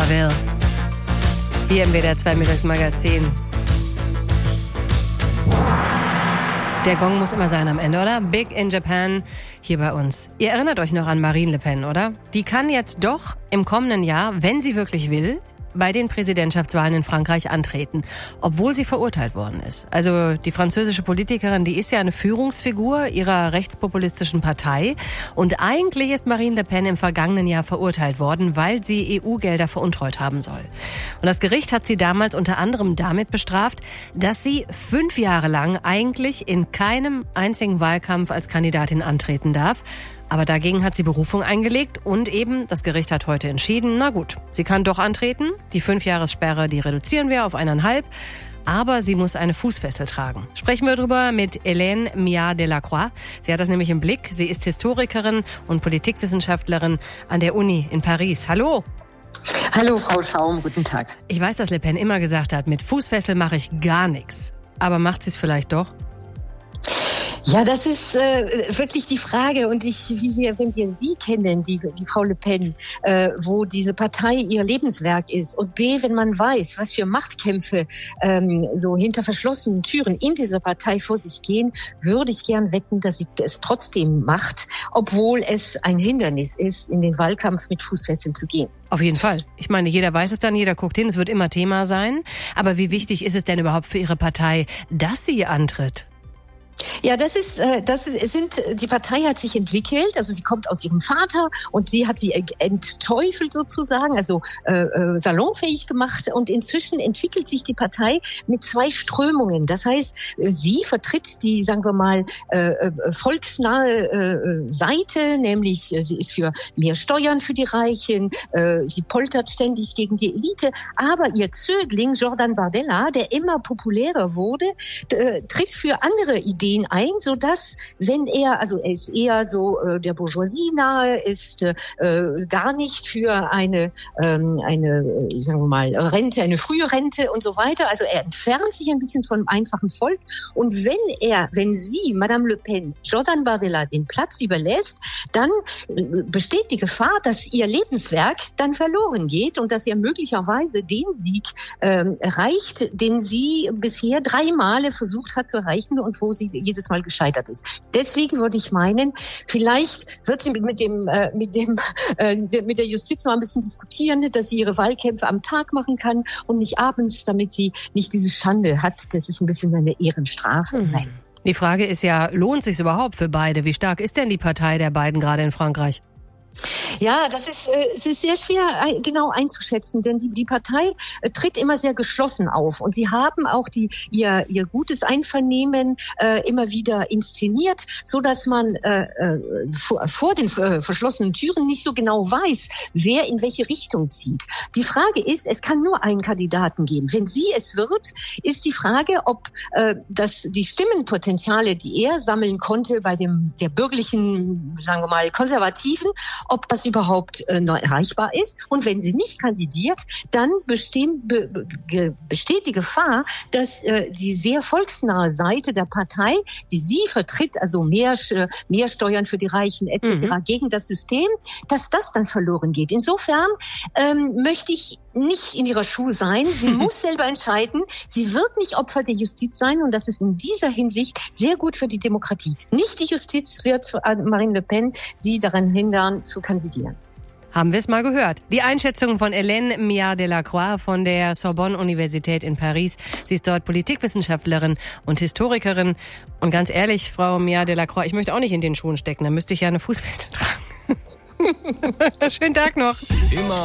Ravel. Hier im WDR 2 Mittagsmagazin. Der Gong muss immer sein am Ende, oder? Big in Japan, hier bei uns. Ihr erinnert euch noch an Marine Le Pen, oder? Die kann jetzt doch im kommenden Jahr, wenn sie wirklich will, bei den Präsidentschaftswahlen in Frankreich antreten, obwohl sie verurteilt worden ist. Also die französische Politikerin, die ist ja eine Führungsfigur ihrer rechtspopulistischen Partei. Und eigentlich ist Marine Le Pen im vergangenen Jahr verurteilt worden, weil sie EU-Gelder veruntreut haben soll. Und das Gericht hat sie damals unter anderem damit bestraft, dass sie 5 Jahre lang eigentlich in keinem einzigen Wahlkampf als Kandidatin antreten darf. Aber dagegen hat sie Berufung eingelegt und eben, das Gericht hat heute entschieden, na gut, sie kann doch antreten. Die 5-Jahressperre, die reduzieren wir auf 1,5. Aber sie muss eine Fußfessel tragen. Sprechen wir drüber mit Hélène Miard Delacroix. Sie hat das nämlich im Blick. Sie ist Historikerin und Politikwissenschaftlerin an der Uni in Paris. Hallo. Hallo, Frau Schaum, guten Tag. Ich weiß, dass Le Pen immer gesagt hat, mit Fußfessel mache ich gar nichts. Aber macht sie es vielleicht doch? Ja, das ist wirklich die Frage. Und wenn wir Sie kennen, die Frau Le Pen, wo diese Partei ihr Lebenswerk ist, und B, wenn man weiß, was für Machtkämpfe so hinter verschlossenen Türen in dieser Partei vor sich gehen, würde ich gern wetten, dass sie es trotzdem macht, obwohl es ein Hindernis ist, in den Wahlkampf mit Fußfessel zu gehen. Auf jeden Fall. Ich meine, jeder weiß es dann, jeder guckt hin, es wird immer Thema sein. Aber wie wichtig ist es denn überhaupt für Ihre Partei, dass sie antritt? Ja, die Partei hat sich entwickelt, also sie kommt aus ihrem Vater und sie hat sie entteufelt sozusagen, also salonfähig gemacht, und inzwischen entwickelt sich die Partei mit 2 Strömungen. Das heißt, sie vertritt die, sagen wir mal, volksnahe Seite, nämlich sie ist für mehr Steuern für die Reichen, sie poltert ständig gegen die Elite, aber ihr Zögling Jordan Bardella, der immer populärer wurde, tritt für andere Ideen ein, so dass, wenn er ist eher so der Bourgeoisie nahe, ist gar nicht für eine sagen wir mal Rente, eine frühe Rente und so weiter. Also er entfernt sich ein bisschen vom einfachen Volk. Und wenn sie, Madame Le Pen, Jordan Bardella den Platz überlässt, dann besteht die Gefahr, dass ihr Lebenswerk dann verloren geht und dass er möglicherweise den Sieg erreicht, den sie bisher 3 Male versucht hat zu erreichen und wo sie jedes Mal gescheitert ist. Deswegen würde ich meinen, vielleicht wird sie mit der Justiz noch ein bisschen diskutieren, dass sie ihre Wahlkämpfe am Tag machen kann und nicht abends, damit sie nicht diese Schande hat. Das ist ein bisschen eine Ehrenstrafe. Nein. Die Frage ist ja, lohnt es sich überhaupt für beide? Wie stark ist denn die Partei der beiden gerade in Frankreich? Ja, es ist sehr schwer genau einzuschätzen, denn die Partei tritt immer sehr geschlossen auf und sie haben auch ihr gutes Einvernehmen immer wieder inszeniert, so dass man vor den verschlossenen Türen nicht so genau weiß, wer in welche Richtung zieht. Die Frage ist, es kann nur einen Kandidaten geben. Wenn sie es wird, ist die Frage, ob die Stimmenpotenziale, die er sammeln konnte bei der bürgerlichen, sagen wir mal, Konservativen, ob das überhaupt noch erreichbar ist. Und wenn sie nicht kandidiert, dann besteht die Gefahr, dass die sehr volksnahe Seite der Partei, die sie vertritt, also mehr Steuern für die Reichen etc. gegen das System, dass das dann verloren geht. Insofern möchte ich nicht in ihrer Schuhe sein. Sie muss selber entscheiden. Sie wird nicht Opfer der Justiz sein und das ist in dieser Hinsicht sehr gut für die Demokratie. Nicht die Justiz wird Marine Le Pen sie daran hindern, zu kandidieren. Haben wir es mal gehört. Die Einschätzung von Hélène Miard Delacroix von der Sorbonne-Universität in Paris. Sie ist dort Politikwissenschaftlerin und Historikerin. Und ganz ehrlich, Frau Miard Delacroix, ich möchte auch nicht in den Schuhen stecken. Da müsste ich ja eine Fußfessel tragen. Schönen Tag noch. Immer